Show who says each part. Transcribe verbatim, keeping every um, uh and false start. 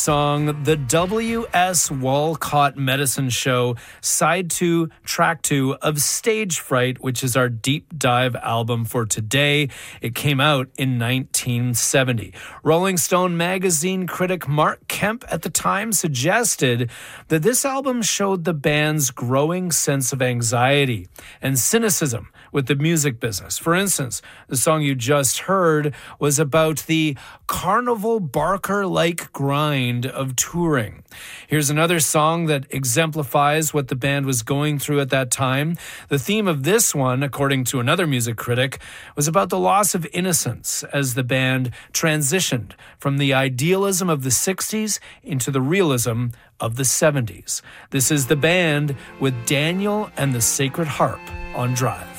Speaker 1: Song, the W S Walcott Medicine Show, side two, track two of Stage Fright, which is our deep dive album for today. It came out in nineteen seventy. Rolling Stone magazine critic Mark Kemp at the time suggested that this album showed the band's growing sense of anxiety and cynicism with the music business. For instance, the song you just heard was about the carnival barker-like grind of touring. Here's another song that exemplifies what the band was going through at that time. The theme of this one, according to another music critic, was about the loss of innocence as the band transitioned from the idealism of the sixties into the realism of the seventies. This is the band with Daniel and the Sacred Harp on Drive.